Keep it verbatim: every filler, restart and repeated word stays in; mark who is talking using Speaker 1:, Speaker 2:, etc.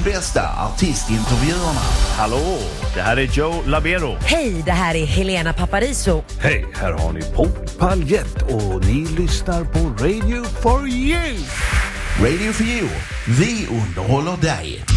Speaker 1: bästa artistintervjuerna.
Speaker 2: Hallå, det här är Joe Labero.
Speaker 3: Hej, det här är Helena Paparizou.
Speaker 4: Hej, här har ni Paul Paljett och ni lyssnar på Radio for You.
Speaker 1: Radio for You. Vi underhåller dig.